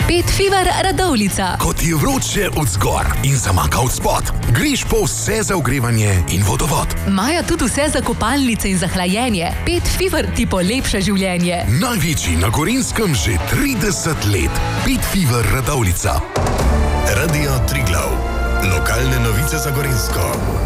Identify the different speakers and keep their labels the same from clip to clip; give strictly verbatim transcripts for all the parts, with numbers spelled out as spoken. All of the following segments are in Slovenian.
Speaker 1: Pet Fever Radovljica.
Speaker 2: Ko ti je vroče od zgor in zamaka od spod, greš po vse za ogrevanje in vodovod.
Speaker 1: Imajo tudi vse za kopalnice in za hlajenje. Pet Fever ti polepša življenje.
Speaker 2: Največji na Gorenjskem že trideset let. Pet Fever Radovljica.
Speaker 3: Radio Triglav. Lokalne novice za Gorenjsko.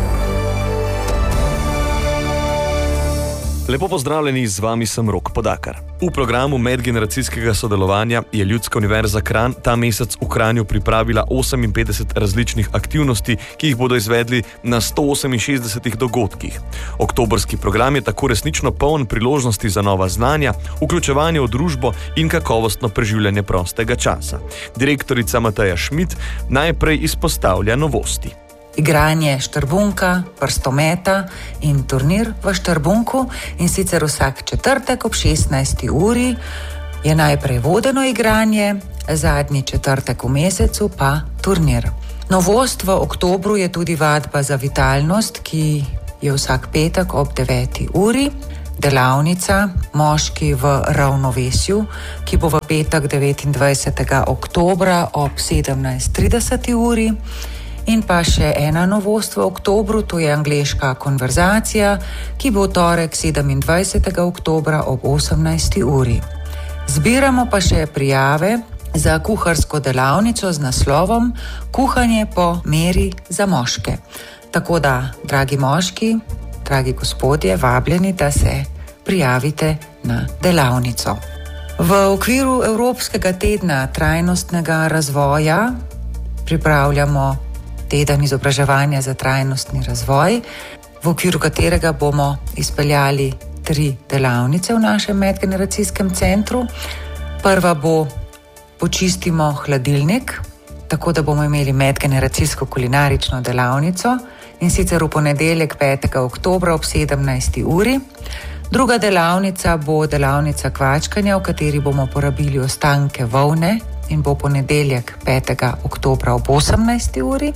Speaker 4: Lepo pozdravljeni, z vami sem Rok Podakar. V programu medgeneracijskega sodelovanja je Ljudska univerza Kranj ta mesec v Kranju pripravila oseminpetdeset različnih aktivnosti, ki jih bodo izvedli na sto oseminšestdesetih dogodkih. Oktobrski program je tako resnično poln priložnosti za nova znanja, vključevanje v družbo in kakovostno preživljanje prostega časa. Direktorica Mateja Šmit najprej izpostavlja novosti.
Speaker 5: Igranje štrbunka, prstometa in turnir v štrbunku, in sicer vsak četrtek ob šestnajsti uri je najprej vodeno igranje, zadnji četrtek v mesecu pa turnir. Novost v oktobru je tudi vadba za vitalnost, ki je vsak petek ob deveti uri, delavnica Moški v ravnovesju, ki bo v petek devetindvajsetega oktobra ob sedemnajst trideset uri. In pa še ena novost v oktobru, to je angleška konverzacija, ki bo v torek sedemindvajsetega oktobra ob osemnajsti uri. Zbiramo pa še prijave za kuharsko delavnico z naslovom Kuhanje po meri za moške. Tako da, dragi moški, dragi gospodje, vabljeni, da se prijavite na delavnico. V okviru Evropskega tedna trajnostnega razvoja pripravljamo teden izobraževanja za trajnostni razvoj, v okviru katerega bomo izpeljali tri delavnice v našem medgeneracijskem centru. Prva bo Počistimo hladilnik, tako da bomo imeli medgeneracijsko kulinarično delavnico, in sicer v ponedeljek petega oktobra ob sedemnajsti uri. Druga delavnica bo delavnica kvačkanja, v kateri bomo porabili ostanke volne, in bo ponedeljek petega oktobra ob osemnajsti uri.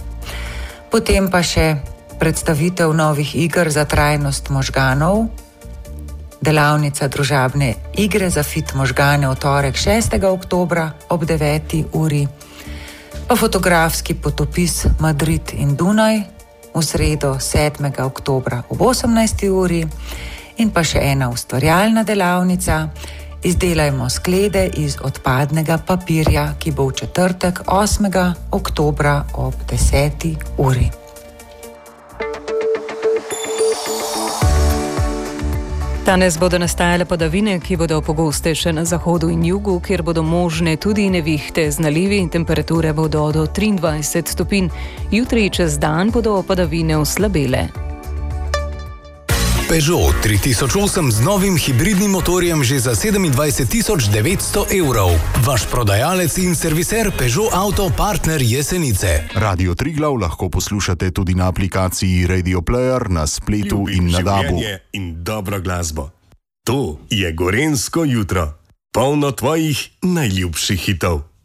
Speaker 5: Potem pa še predstavitev novih iger za trajnost možganov, delavnica družabne igre za fit možgane v torek šestega oktobra ob deveti uri, pa fotografski potopis Madrid in Dunaj v sredo sedmega oktobra ob osemnajsti uri, in pa še ena ustvarjalna delavnica Izdelajmo sklede iz odpadnega papirja, ki bo v četrtek osmega oktobra ob deseti uri.
Speaker 6: Danes bodo nastajale padavine, ki bodo pogostejše na zahodu in jugu, kjer bodo možne tudi nevihte z nalivi, temperature bodo do triindvajset stopinj. Jutri čez dan bodo padavine oslabele.
Speaker 3: Peugeot tri tisoč osem z novim hibridnim motorjem že za sedemindvajset tisoč devetsto evrov. Vaš prodajalec in serviser Peugeot Auto Partner Jesenice.
Speaker 7: Radio Triglav lahko poslušate tudi na aplikaciji Radio Player, na spletu Ljubim in na dabu.
Speaker 3: In dobro glasbo. To je Gorenjsko jutro, polno tvojih najljubših hitov.